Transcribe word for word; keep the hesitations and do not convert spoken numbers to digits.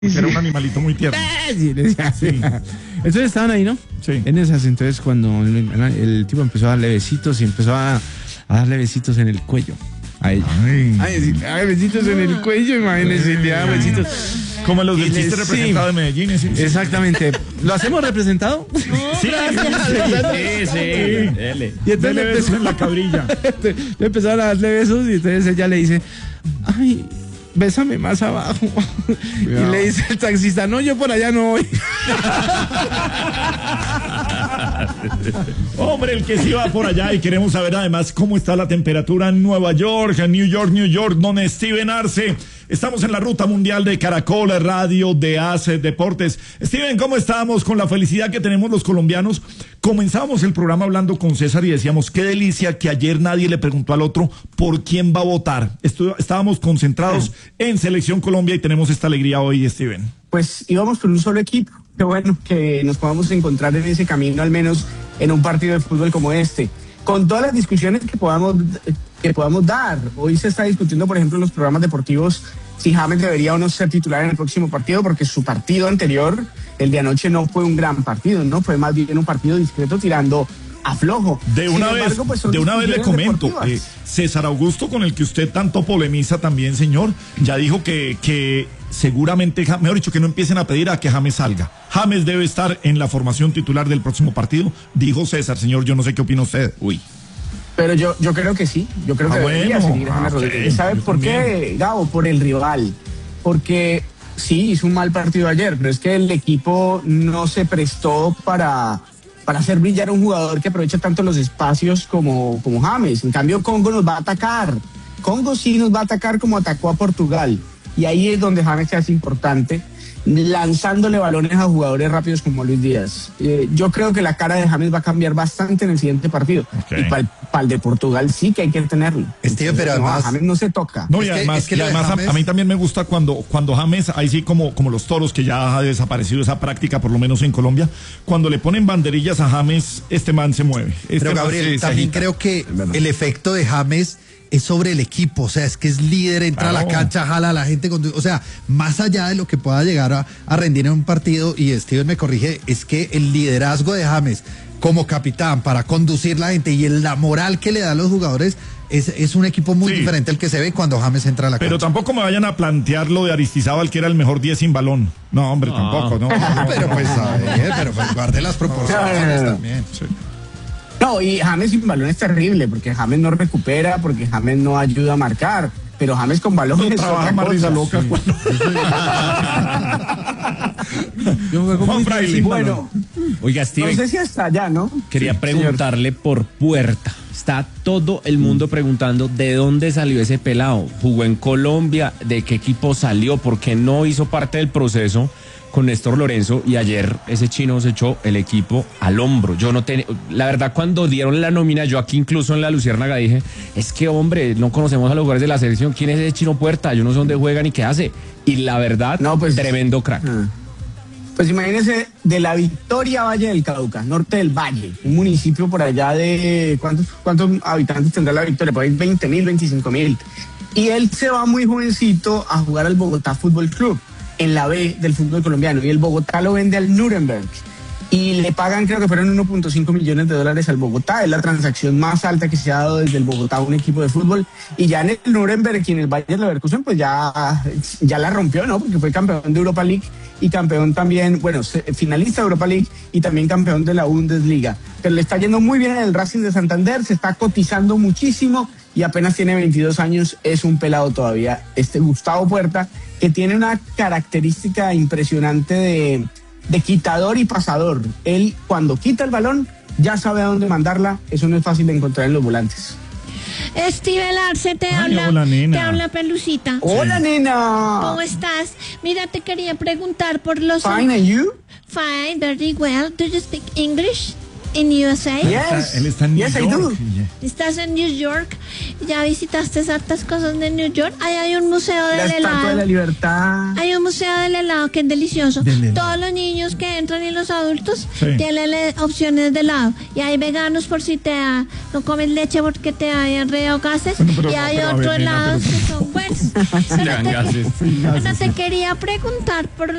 Sí. Era un animalito muy tierno. Sí, decía, sí. Entonces estaban ahí, ¿no? Sí. En esas, entonces cuando el, el tipo empezó a darle besitos y empezó a, a darle besitos en el cuello a ella. Ay, Ay, sí, le daba besitos en el cuello, imagínense, le daba besitos. como los del Y le- chiste representado sí. de Medellín. Sí, sí. Exactamente. ¿Lo hacemos representado? Sí, Sí, sí, dele. Y entonces Dele le, besos empezó, en la cabrilla. le empezaron a darle besos y entonces ella le dice, ay, bésame más abajo. Cuidado. Y le dice el taxista, no, yo por allá no voy. Hombre, el que sí va por allá, y queremos saber además cómo está la temperatura en Nueva York, en New York, New York, don Steven Arce. Estamos en la ruta mundial de Caracol Radio, de A C E Deportes. Steven, ¿cómo estamos? Con la felicidad que tenemos los colombianos. Comenzamos el programa hablando con César y decíamos, qué delicia que ayer nadie le preguntó al otro por quién va a votar. Estu- estábamos concentrados en Selección Colombia y tenemos esta alegría hoy, Steven. Pues íbamos por un solo equipo. Qué bueno que nos podamos encontrar en ese camino, al menos en un partido de fútbol como este. Con todas las discusiones que podamos, que podamos dar. Hoy se está discutiendo, por ejemplo, en los programas deportivos, si James debería o no ser titular en el próximo partido, porque su partido anterior, el de anoche, no fue un gran partido, ¿no? Fue más bien un partido discreto tirando a flojo. De Sin una embargo, vez, pues, son de una vez le discusiones comento, deportivas. eh, César Augusto, con el que usted tanto polemiza también, señor, ya dijo que, que seguramente, Ja- mejor dicho, que no empiecen a pedir a que James salga. James debe estar en la formación titular del próximo partido, dijo César, señor, yo no sé qué opina usted. Uy. Pero yo, yo creo que sí, yo creo que Ah, debería bueno. seguir James Ah, ok. Rodríguez. ¿Sabe Yo por qué, también. Gabo? Por el rival. Porque sí, hizo un mal partido ayer, pero es que el equipo no se prestó para, para hacer brillar a un jugador que aprovecha tanto los espacios como, como James. En cambio, Congo nos va a atacar. Congo sí nos va a atacar como atacó a Portugal. Y ahí es donde James se hace importante, lanzándole balones a jugadores rápidos como Luis Díaz. Eh, yo creo que la cara de James va a cambiar bastante en el siguiente partido. Ok. Y para el de Portugal sí que hay que tenerlo. Steven, pero no, a además- James no se toca. No, Es y que- además, es que y lo de además a- James- a, mí también me gusta cuando, cuando James, ahí sí como, como los toros, que ya ha desaparecido esa práctica, por lo menos en Colombia, cuando le ponen banderillas a James, este man se mueve. Este Pero man Gabriel, se- se también agita. creo que el efecto de James es sobre el equipo, o sea, es que es líder, entra a la Claro. cancha, jala a la gente, con- o sea, más allá de lo que pueda llegar a, a rendir en un partido, y Steven me corrige, es que el liderazgo de James como capitán para conducir la gente y el- la moral que le da a los jugadores es, es un equipo muy Sí. diferente al que se ve cuando James entra a la Pero cancha. tampoco me vayan a plantear lo de Aristizábal, que era el mejor diez sin balón. No, hombre, tampoco, no. no, Pero no, pues, no, a ver, pero pues guarde las proporciones No, no, no. también. sí. No, y James sin balón es terrible, porque James no recupera, porque James no ayuda a marcar. Pero James con balón No es trabaja otra más cosa. risa loca. Yo juego Juan muy Fraile. sin Bueno, Oiga, no Steven, sé si hasta allá, ¿no? quería Sí, preguntarle por Puerta. Está todo el mundo preguntando de dónde salió ese pelado. ¿Jugó en Colombia? ¿De qué equipo salió? ¿Por qué no hizo parte del proceso con Néstor Lorenzo? Y ayer ese chino se echó el equipo al hombro. Yo no tenía... La verdad, cuando dieron la nómina, yo aquí incluso en la Luciérnaga dije, es que, hombre, no conocemos a los jugadores de la selección. ¿Quién es ese chino Puerta? Yo no sé dónde juega ni qué hace. Y la verdad, No, pues- tremendo crack. Ah. Pues imagínense, de la Victoria Valle del Cauca, norte del Valle, un municipio por allá de... ¿Cuántos, cuántos habitantes tendrá la Victoria? Por ahí veinte mil, veinticinco mil. Y él se va muy jovencito a jugar al Bogotá Fútbol Club, en la B del fútbol colombiano. Y el Bogotá lo vende al Nuremberg. Y le pagan, creo que fueron uno punto cinco millones de dólares al Bogotá. Es la transacción más alta que se ha dado desde el Bogotá a un equipo de fútbol. Y ya en el Nuremberg y en el Bayer Leverkusen, pues ya, ya la rompió, ¿no? Porque fue campeón de Europa League y campeón también, bueno, se- finalista de Europa League y también campeón de la Bundesliga. Pero le está yendo muy bien en el Racing de Santander, se está cotizando muchísimo y apenas tiene veintidós años, es un pelado todavía. Este Gustavo Puerta, que tiene una característica impresionante de, de quitador y pasador. Él, cuando quita el balón, ya sabe a dónde mandarla. Eso no es fácil de encontrar en los volantes. Steven Arce, te Ay, habla, hola, nena. te habla Pelucita. ¡Hola, nena! ¿Cómo estás? Mira, te quería preguntar por los... Fine, and you? Fine, very well. Do you speak English? in U S A? Yes. Él está en New Yes, I York. do. ¿Estás en New York? ¿Ya visitaste hartas cosas de New York? Ahí hay un museo La del Estatua de la helado. Libertad. Hay un museo del helado que es delicioso. Del helado. Todos los niños que entran y los adultos Sí. tienen le- opciones de helado. Y hay veganos por si te da, no comes leche porque te da diarrea o gases. Bueno, pero y no, hay pero a otros ver, nena, helados pero- que son buenos. Solo Le dan te- gases. Bueno, te quería preguntar por